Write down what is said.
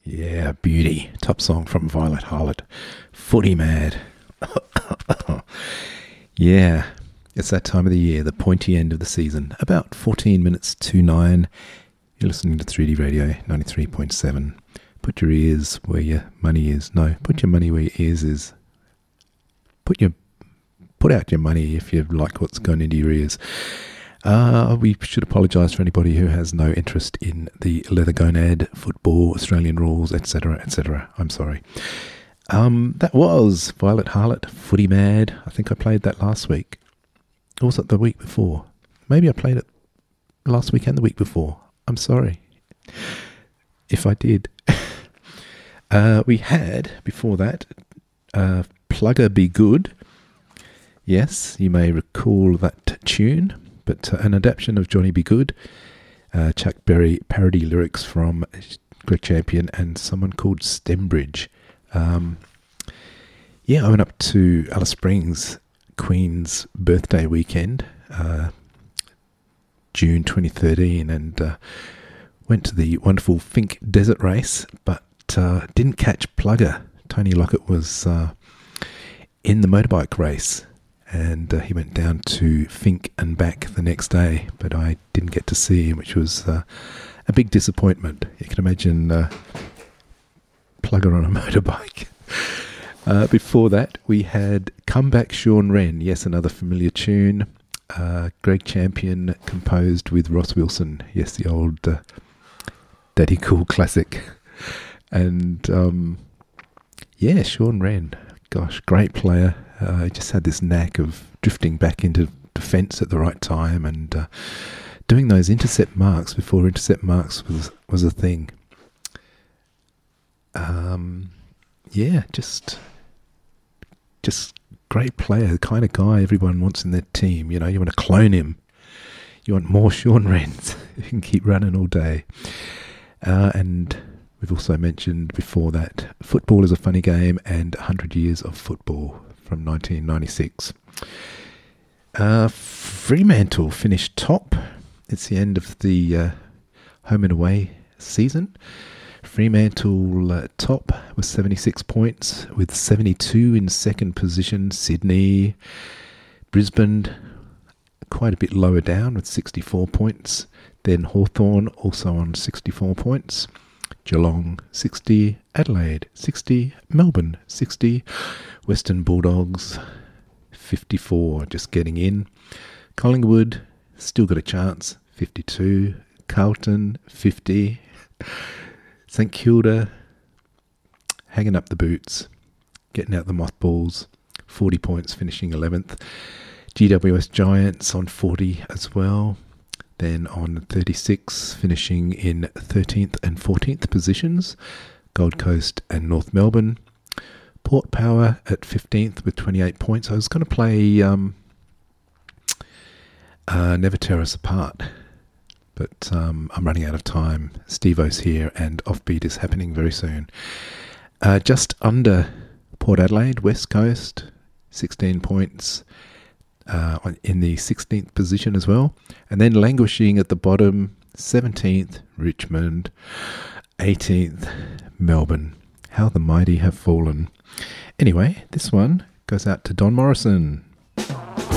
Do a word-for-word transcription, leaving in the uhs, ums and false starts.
Yeah, beauty. Top song from Violet Harlot. Footy Mad. Yeah, it's that time of the year, the pointy end of the season. About fourteen minutes to nine. You're listening to three D Radio ninety-three point seven. Put your ears where your money is. No, put your money where your ears is. Put your put out your money if you like what's going into your ears. Uh, we should apologise for anybody who has no interest in the leather gonad, football, Australian rules, et cetera, et cetera. I'm sorry. Um, that was Violet Harlot, Footy Mad. I think I played that last week. Or was it the week before? Maybe I played it last week and the week before. I'm sorry if I did. uh, we had, before that, uh, Plugger Be Good. Yes, you may recall that tune. But uh, an adaptation of Johnny Be Good, uh, Chuck Berry parody lyrics from Greg Champion and someone called Stembridge. Um, yeah, I went up to Alice Springs, Queen's birthday weekend, uh, June twenty thirteen, and uh, went to the wonderful Fink Desert Race, but uh, didn't catch Plugger. Tony Lockett was uh, in the motorbike race. And uh, he went down to Fink and back the next day, but I didn't get to see him, which was uh, a big disappointment. You can imagine uh, Plugger on a motorbike. Uh, before that, we had Comeback Sean Wren. Yes, another familiar tune. Uh, Greg Champion composed with Ross Wilson. Yes, the old uh, Daddy Cool classic. And um, yeah, Sean Wren. Gosh, great player. Uh, he just had this knack of drifting back into defence at the right time and uh, doing those intercept marks before intercept marks was was a thing. Um, yeah, just just great player, the kind of guy everyone wants in their team. You know, you want to clone him. You want more Sean Wrens who can keep running all day. Uh, and we've also mentioned before that Football is a Funny Game and one hundred Years of Football from nineteen ninety-six. Uh, Fremantle finished top. It's the end of the uh, home and away season. Fremantle uh, top with seventy-six points, with seventy-two in second position. Sydney, Brisbane quite a bit lower down with sixty-four points. Then Hawthorn also on sixty-four points. Geelong sixty, Adelaide sixty, Melbourne sixty, Western Bulldogs fifty-four, just getting in. Collingwood still got a chance, fifty-two, Carlton fifty, St Kilda hanging up the boots, getting out the mothballs, forty points, finishing eleventh. G W S Giants on forty as well. Then on thirty-six, finishing in thirteenth and fourteenth positions, Gold Coast and North Melbourne. Port Power at fifteenth with twenty-eight points. I was going to play um, uh, Never Tear Us Apart, but um, I'm running out of time. Steve-O's here and Offbeat is happening very soon. Uh, just under Port Adelaide, West Coast, sixteen points. Uh, in the sixteenth position as well. And then languishing at the bottom, seventeenth, Richmond, eighteenth, Melbourne. How the mighty have fallen. Anyway, this one goes out to Don Morrison.